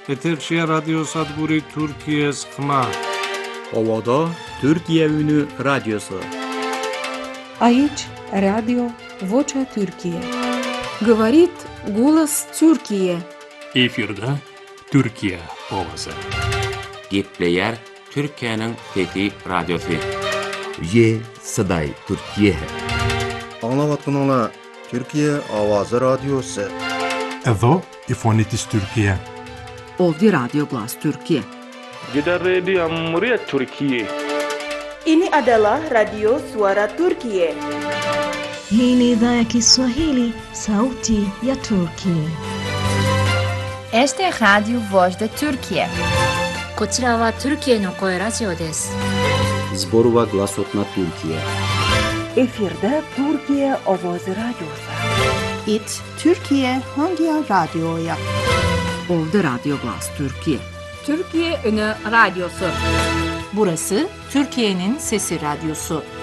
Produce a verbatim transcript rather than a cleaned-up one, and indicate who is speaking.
Speaker 1: Eterşehir Radyo Sadguri Türkiye sıkma.
Speaker 2: Ovada Türkiye Ünü Radyosu.
Speaker 3: Aici Radio Vocea Türkiye.
Speaker 4: Говорит голос Türkiye.
Speaker 5: Efirde Türkiye ovası.
Speaker 6: Gepleyer Türkiye'nin Fethi Radyosu.
Speaker 7: Ye Saday Türkiye.
Speaker 8: Anlavatqınlar Türkiye Avazı Radyosu.
Speaker 9: Edo İfonitis Türkiye.
Speaker 10: Ovdi Radyo Glas Türkiye.
Speaker 11: Gider Radio Muria Türkiye.
Speaker 12: Ini adalah Radio Suara Türkiye.
Speaker 13: Hii ni idhaa ya Kiswahili, sauti ya Turkiye.
Speaker 14: Este Radio Voz da Türkiye.
Speaker 15: こちらはトルキエの声ラジオです。
Speaker 16: Zborova Glasotna Türkiye.
Speaker 17: Efirde Türkiye Avazı Radyosu.
Speaker 18: It Türkiye Hangi Radyo'ya?
Speaker 10: Ovdi Radyo Glas Türkiye.
Speaker 4: Türkiye Ünü Radyosu.
Speaker 19: Burası Türkiye'nin Sesi Radyosu.